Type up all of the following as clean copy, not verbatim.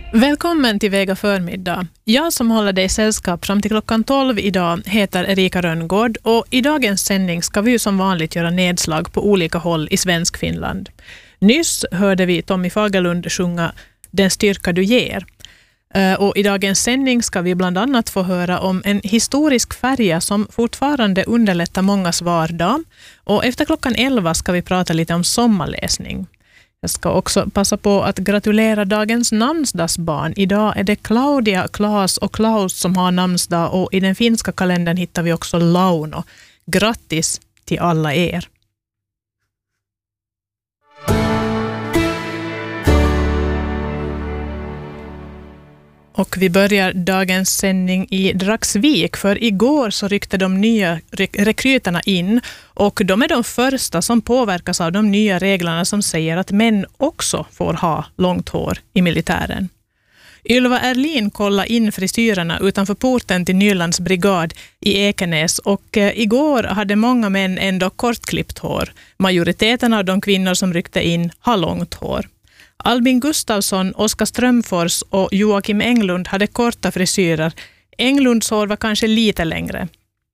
Välkommen till Vega förmiddag. Jag som håller dig sällskap fram till klockan 12 idag heter Erika Rönngård och i dagens sändning ska vi som vanligt göra nedslag på olika håll i svensk Finland. Nyss hörde vi Tommy Fagerlund sjunga Den styrka du ger. Och i dagens sändning ska vi bland annat få höra om en historisk färja som fortfarande underlättar mångas vardag. Och efter klockan 11 ska vi prata lite om sommarläsning. Jag ska också passa på att gratulera dagens namnsdagsbarn. Idag är det Claudia, Claes och Klaus som har namnsdag och i den finska kalendern hittar vi också Launo. Grattis till alla er! Och vi börjar dagens sändning i Dragsvik, för igår så ryckte de nya rekryterna in och de är de första som påverkas av de nya reglerna som säger att män också får ha långt hår i militären. Ylva Erlin kollade in frisyrerna utanför porten till Nylands brigad i Ekenäs och igår hade många män ändå kortklippt hår. Majoriteten av de kvinnor som ryckte in har långt hår. Albin Gustafsson, Oskar Strömfors och Joakim Englund hade korta frisyrer. Englunds hår var kanske lite längre.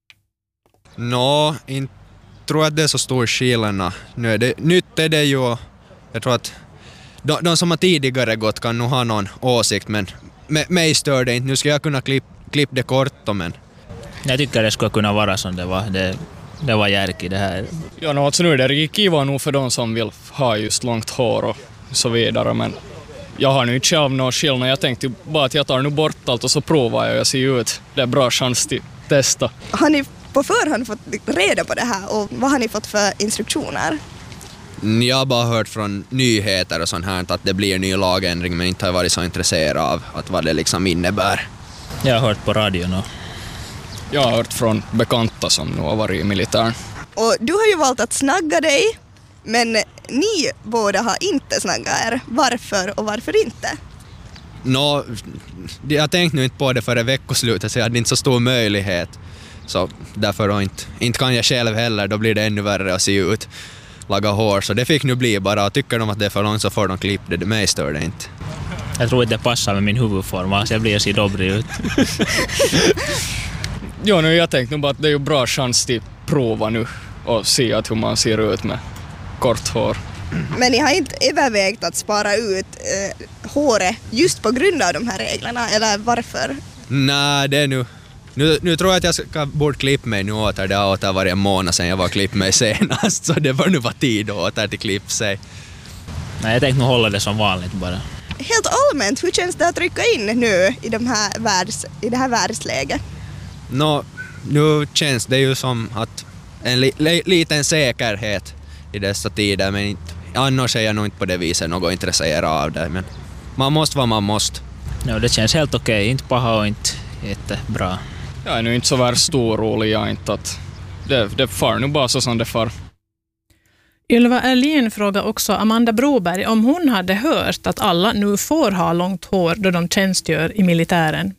Inte tror att det är så stor skillnad. Nytt är det ju. Jag tror att de som har tidigare gått kan nog ha någon åsikt, men mig stör det inte. Nu ska jag kunna klippa det kort, men... Jag tycker det skulle kunna vara som det var. Det var järk i det här. Ja, alltså nu är det kiva nog för de som vill ha just långt hår och så vidare, men jag har nu inte själv någon skillnad. Jag tänkte bara att jag tar nu bort allt och så provar jag ser ut. Det är bra chans till testa. Har ni på förhand fått reda på det här och vad har ni fått för instruktioner? Jag har bara hört från nyheter och sånt här att det blir en ny lagändring, men inte har varit så intresserad av att vad det liksom innebär. Jag har hört på radion och... Jag har hört från bekanta som nu har varit i militären. Och du har ju valt att snagga dig, men ni båda har inte snaggat er. Varför och varför inte? Jag tänkte nu inte på det före veckoslutet, så jag hade inte så stor möjlighet. Så därför inte kan jag själv heller, då blir det ännu värre att se ut. Laga hår, så det fick nu bli bara. Tycker de att det är för långt så får de klippa det. Mig stör det inte. Jag tror att det passar med min huvudform, så jag blir så dobrig ut. Ja, nu jag tänkte nog bara att det är ju bra chans till prova nu och se att hur man ser ut med kort hår. Men ni har inte övervägt att spara ut håret just på grund av de här reglerna, eller varför? Nej, det är nu tror jag att jag borde klippa mig nu åter. Det har åter varit en månad sedan jag var klippt mig senast, så det var nu vara tid åter till klipp sig. Nej, jag tänkte nog hålla det som vanligt bara. Helt allmänt, hur känns det att rycka in nu i det här världsläget? Nu känns det ju som att en liten säkerhet i dessa tider, men annars är jag nog inte på det viset något intresserad av det, men man måste vad man måste. Ja, det känns helt okej, inte paha och inte jättebra. Jag är nu inte så värst orolig, jag inte att det far nu bara så som det far. Ylva Erlin frågade också Amanda Broberg om hon hade hört att alla nu får ha långt hår då de tjänstgör i militären.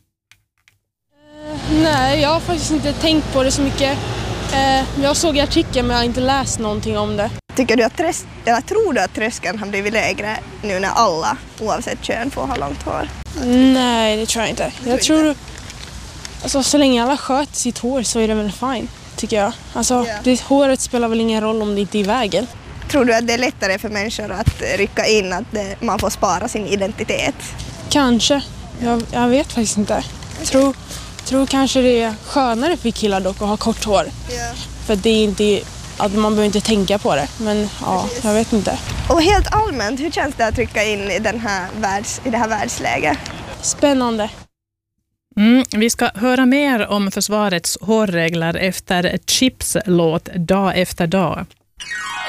Nej, jag har faktiskt inte tänkt på det så mycket. Jag såg i artikeln men jag har inte läst någonting om det. Tycker du att tror du att tröskeln har blivit lägre nu när alla, oavsett kön, får ha långt hår? Nej, det tror jag inte. Jag tror alltså, så länge alla sköter sitt hår så är det väl fine, tycker jag. Alltså, håret spelar väl ingen roll om det inte är i vägen. Tror du att det är lättare för människor att rycka in, att man får spara sin identitet? Kanske. Jag vet faktiskt inte. Tror kanske det är skönare för killar dock att ha kort hår. Ja. För det är inte att man behöver inte tänka på det. Men ja, jag vet inte. Och helt allmänt, hur känns det att rycka in i det här världsläget? Spännande. Vi ska höra mer om försvarets hårregler efter Chips låt Dag efter dag.